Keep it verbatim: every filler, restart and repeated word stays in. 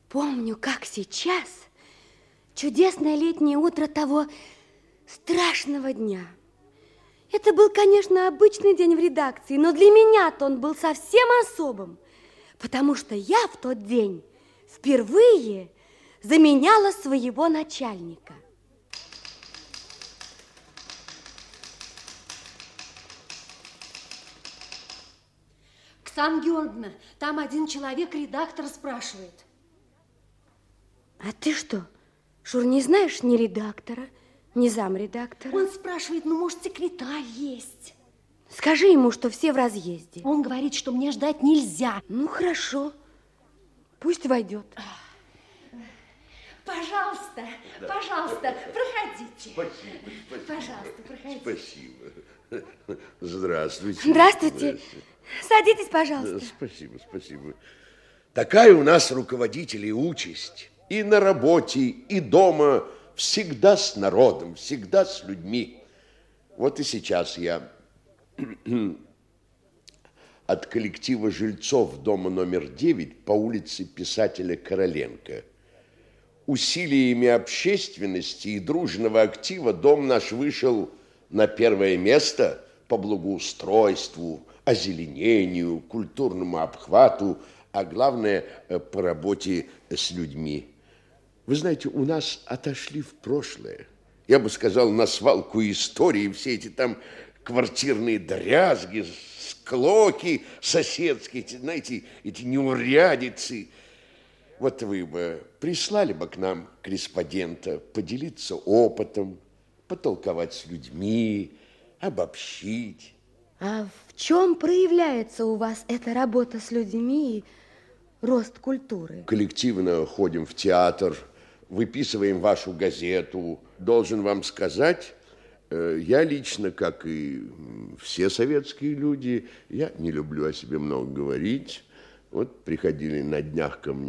Помню, как сейчас, чудесное летнее утро того страшного дня. Это был, конечно, обычный день в редакции, но для меня-то он был совсем особым, потому что я в тот день впервые заменяла своего начальника. Оксана Георгиевна, там один человек редактора спрашивает. А ты что, Шур, не знаешь ни редактора, ни замредактора? Он спрашивает, ну, может, секретарь есть? Скажи ему, что все в разъезде. Он говорит, что мне ждать нельзя. Ну, хорошо. Пусть войдет. Пожалуйста, да. пожалуйста, проходите. Спасибо, спасибо. Пожалуйста, проходите. Спасибо. Здравствуйте. Здравствуйте. Садитесь, пожалуйста. Спасибо, спасибо. Такая у нас руководителей участь. И на работе, и дома, всегда с народом, всегда с людьми. Вот и сейчас я от коллектива жильцов дома номер девять по улице писателя Короленко. Усилиями общественности и дружного актива дом наш вышел на первое место по благоустройству, озеленению, культурному обхвату, а главное, по работе с людьми. Вы знаете, у нас отошли в прошлое. Я бы сказал, на свалку истории, все эти там квартирные дрязги, склоки соседские, эти, знаете, эти неурядицы. Вот вы бы прислали бы к нам корреспондента поделиться опытом, потолковать с людьми, обобщить. А в чем проявляется у вас эта работа с людьми и рост культуры? Коллективно ходим в театр, выписываем вашу газету. Должен вам сказать, я лично, как и все советские люди, я не люблю о себе много говорить. Вот приходили на днях ко мне